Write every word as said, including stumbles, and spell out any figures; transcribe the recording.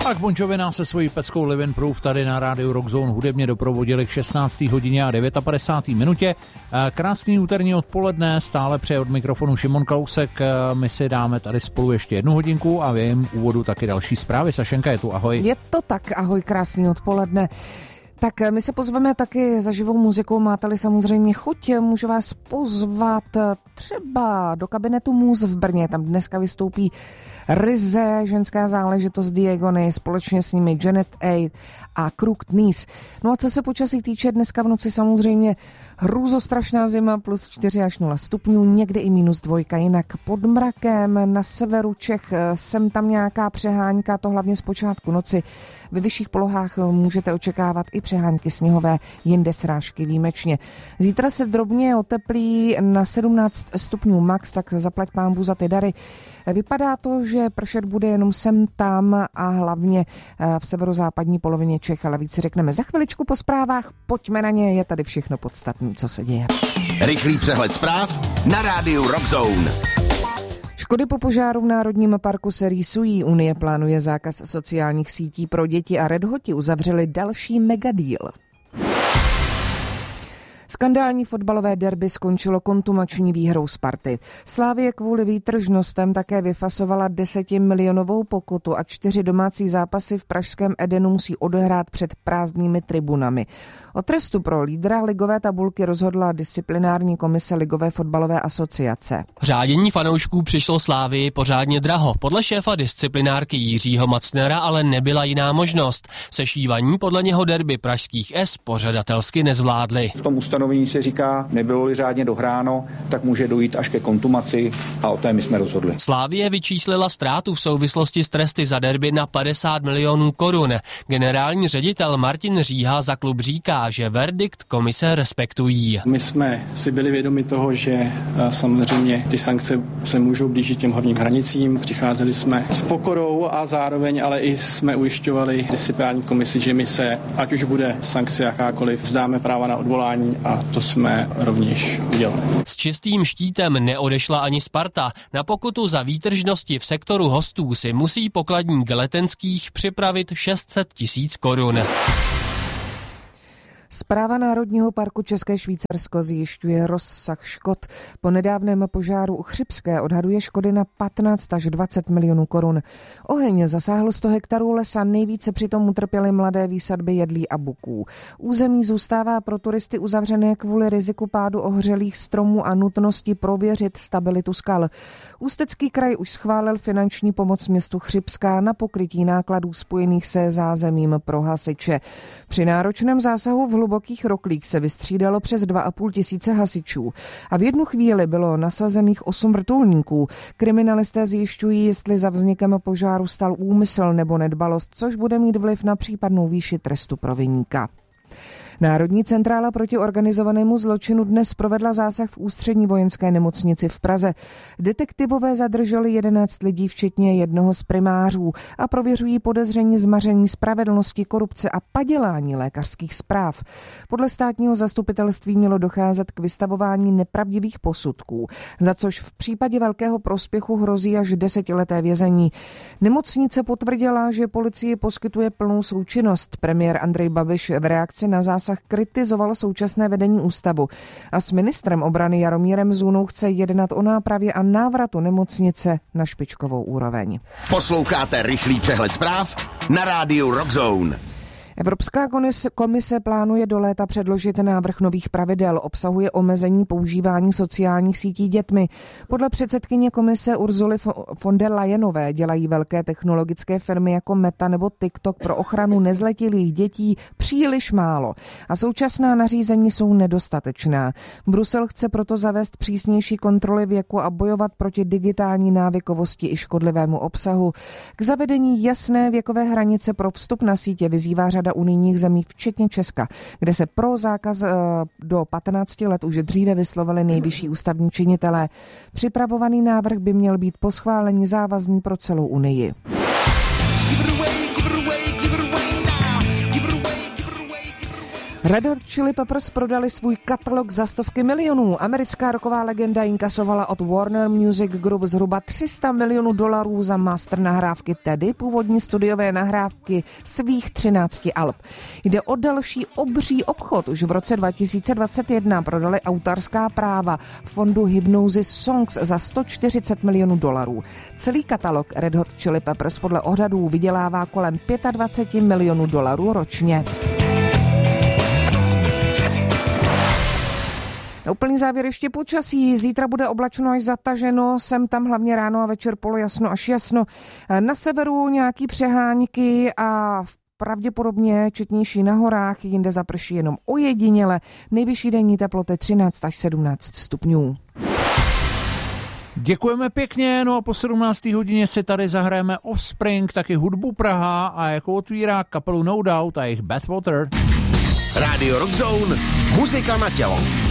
Tak Bon Jovi nás se svojí peckou Living Proof tady na rádiu Rock Zone hudebně doprovodili k šestnácté hodině a padesát devět minutě. Krásný úterní odpoledne, stále přeje od mikrofonu Šimon Kalousek. My si dáme tady spolu ještě jednu hodinku a v jejím úvodu taky další zprávy. Sašenka je tu, ahoj. Je to tak, ahoj, krásný odpoledne. Tak my se pozveme taky za živou muziku, máte-li samozřejmě chuť, můžu vás pozvat třeba do kabinetu Můz v Brně, tam dneska vystoupí ryze ženská záležitost Diegony, společně s nimi Janet A. a Crooked Knees. No a co se počasí týče, dneska v noci samozřejmě hrůzostrašná zima, plus čtyři až nula stupňů, někdy i minus dvojka, jinak pod mrakem, na severu Čech sem tam nějaká přehánka, to hlavně z počátku noci. Ve vyšších polohách můžete očekávat i přehánky sněhové, jinde srážky výjimečně. Zítra se drobně oteplí na sedmnáct stupňů max, tak zaplať pánbu za ty dary. Vypadá to, že pršet bude jenom sem tam a hlavně v severozápadní polovině Čech, ale víc řekneme za chviličku po zprávách. Pojďme na ně, je tady všechno podstatné, co se děje. Rychlý přehled zpráv na rádiu Rock Zone. Škody po požáru v Národním parku se rýsují. Unie plánuje zákaz sociálních sítí pro děti a Red Hoti uzavřeli další megadíl. Skandální fotbalové derby skončilo kontumační výhrou Sparty. Slavie kvůli výtržnostem také vyfasovala desetimilionovou pokutu a čtyři domácí zápasy v pražském Edenu musí odehrát před prázdnými tribunami. O trestu pro lídra ligové tabulky rozhodla disciplinární komise Ligové fotbalové asociace. Řádění fanoušků přišlo Slavii pořádně draho. Podle šéfa disciplinárky Jiřího Macnera ale nebyla jiná možnost. Sešívaní podle něho derby pražských S pořadatelsky nezvládli. V tom ustanovení se říká, nebylo-li řádně dohráno, tak může dojít až ke kontumaci a o té my jsme rozhodli. Slavie vyčíslila ztrátu v souvislosti s tresty za derby na padesát milionů korun. Generální ředitel Martin Říha za klub říká, že verdikt komise respektují. My jsme si byli vědomi toho, že samozřejmě ty sankce se můžou blížit těm horním hranicím. Přicházeli jsme s pokorou a zároveň ale i jsme ujišťovali disciplinární komisi, že my se, ať už bude sankce jakákoliv, vzdáme práva na odvolání a to jsme rovněž udělali. S čistým štítem neodešla ani Sparta. Na pokutu za výtržnosti v sektoru hostů si musí pokladník Letenských připravit šest set tisíc korun. Správa Národního parku České Švýcarsko zjišťuje rozsah škod. Po nedávném požáru u Chřibské odhaduje škody na patnáct až dvacet milionů korun. Oheň zasáhl sto hektarů lesa, nejvíce přitom utrpěly mladé výsadby jedlí a buků. Území zůstává pro turisty uzavřené kvůli riziku pádu ohořelých stromů a nutnosti prověřit stabilitu skal. Ústecký kraj už schválil finanční pomoc městu Chřibská na pokrytí nákladů spojených se zázemím pro hasiče. Při náročném zásahu v hlubokých roklích se vystřídalo přes dva a půl tisíce hasičů a v jednu chvíli bylo nasazených osm vrtulníků. Kriminalisté zjišťují, jestli za vznikem požáru stal úmysl nebo nedbalost, což bude mít vliv na případnou výši trestu pro viníka. Národní centrála proti organizovanému zločinu dnes provedla zásah v ústřední vojenské nemocnici v Praze. Detektivové zadrželi jedenáct lidí, včetně jednoho z primářů, a prověřují podezření z maření spravedlnosti, korupce a padělání lékařských zpráv. Podle státního zastupitelství mělo docházet k vystavování nepravdivých posudků, za což v případě velkého prospěchu hrozí až desetileté vězení. Nemocnice potvrdila, že policii poskytuje plnou součinnost. Premiér Andrej Babiš v reakci na zásah kritizoval současné vedení ústavu a s ministrem obrany Jaromírem Zůnou chce jednat o nápravě a návratu nemocnice na špičkovou úroveň. Posloucháte rychlý přehled zpráv na rádiu Rock Zone. Evropská komise plánuje do léta předložit návrh nových pravidel, obsahuje omezení používání sociálních sítí dětmi. Podle předsedkyně komise Ursuly von der Leyenové dělají velké technologické firmy jako Meta nebo TikTok pro ochranu nezletilých dětí příliš málo a současná nařízení jsou nedostatečná. Brusel chce proto zavést přísnější kontroly věku a bojovat proti digitální návykovosti i škodlivému obsahu. K zavedení jasné věkové hranice pro vstup na sítě vyzývá řada unijních zemí, včetně Česka, kde se pro zákaz do patnácti let už dříve vyslovili nejvyšší ústavní činitelé. Připravovaný návrh by měl být po schválení závazný pro celou Unii. Red Hot Chili Peppers prodali svůj katalog za stovky milionů. Americká rocková legenda inkasovala od Warner Music Group zhruba tři sta milionů dolarů za master nahrávky, tedy původní studiové nahrávky svých třinácti alb. Jde o další obří obchod. Už v roce dva tisíce dvacet jedna prodali autorská práva fondu Hypnosis Songs za sto čtyřicet milionů dolarů. Celý katalog Red Hot Chili Peppers podle odhadů vydělává kolem dvacet pět milionů dolarů ročně. Na úplný závěr ještě počasí. Zítra bude oblačno až zataženo, sem tam hlavně ráno a večer polojasno až jasno. Na severu nějaký přehánky a pravděpodobně četnější na horách, jinde zaprší jenom ojediněle. Nejvyšší denní teploty třináct až sedmnáct stupňů. Děkujeme pěkně, no a po sedmnácté hodině si tady zahrajeme Offspring, taky hudbu Praha a jako otvírá kapelu No Doubt a jejich Bathwater. Radio Rock Zone, muzika na tělo.